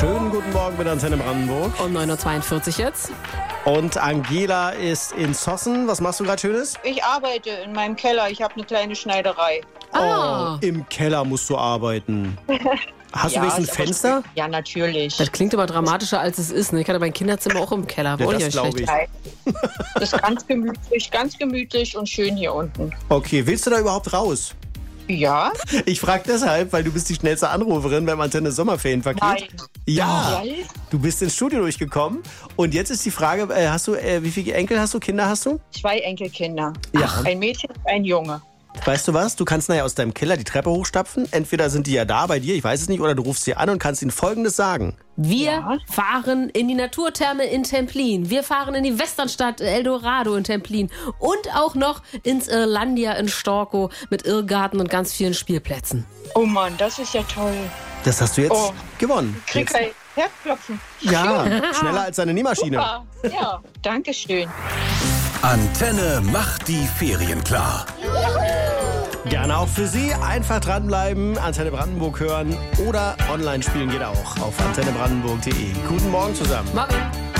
Schönen guten Morgen mit Antenne Brandenburg. Um 9.42 Uhr jetzt. Und Angela ist in Zossen. Was machst du gerade Schönes? Ich arbeite in meinem Keller. Ich habe eine kleine Schneiderei. Ah, Im Keller musst du arbeiten. Hast du Ja, wenigstens ist ein aber Fenster? Ja, natürlich. das klingt aber dramatischer, als es ist. Ne? Ich hatte mein Kinderzimmer auch im Keller. Ja, Wohl das ja glaube schlecht. ich. Das ist ganz gemütlich und schön hier unten. Okay, willst du da überhaupt raus? Ja? Ich frage deshalb, weil du bist die schnellste Anruferin beim Antenne Sommerferienpaket. Nein. Ja, Ja. du bist ins Studio durchgekommen. Und jetzt ist die Frage, wie viele Enkel hast du, Kinder hast du? 2 Enkelkinder. Ja. Ein Mädchen und ein Junge. Weißt du was? Du kannst nachher aus deinem Keller die Treppe hochstapfen. Entweder sind die ja da bei dir, ich weiß es nicht, oder du rufst sie an und kannst ihnen Folgendes sagen. Wir Ja. fahren in die Naturtherme in Templin. Wir fahren in die Westernstadt Eldorado in Templin. Und auch noch ins Irlandia in Storkow mit Irrgarten und ganz vielen Spielplätzen. Oh Mann, das ist ja toll. Das hast du jetzt gewonnen. Krieg Jetzt. ein Herzklopfen. Ja, schneller als deine Nähmaschine. Super. Ja, danke schön. Antenne macht die Ferien klar. Gerne auch für Sie. Einfach dranbleiben, Antenne Brandenburg hören oder online spielen geht auch auf antennebrandenburg.de. Guten Morgen zusammen. Morgen.